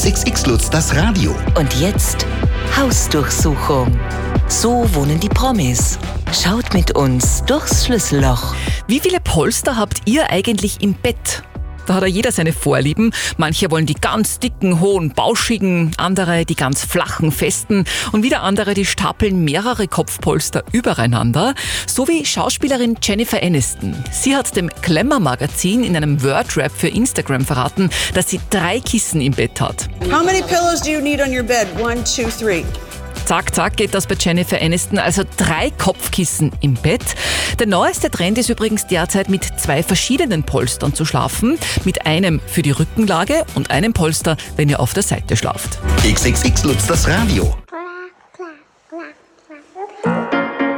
XXX Lutz, das Radio. Und jetzt Hausdurchsuchung. So wohnen die Promis. Schaut mit uns durchs Schlüsselloch. Wie viele Polster habt ihr eigentlich im Bett? Da hat ja jeder seine Vorlieben. Manche wollen die ganz dicken, hohen, bauschigen, andere die ganz flachen, festen und wieder andere die stapeln mehrere Kopfpolster übereinander. So wie Schauspielerin Jennifer Aniston. Sie hat dem Glamour-Magazin in einem Word-Rap für Instagram verraten, dass sie 3 Kissen im Bett hat. How many pillows do you need on your bed? 1, 2, 3. Zack, zack geht das bei Jennifer Aniston, also 3 Kopfkissen im Bett. Der neueste Trend ist übrigens derzeit mit 2 verschiedenen Polstern zu schlafen. Mit einem für die Rückenlage und einem Polster, wenn ihr auf der Seite schlaft. XXX Lutz, das Radio.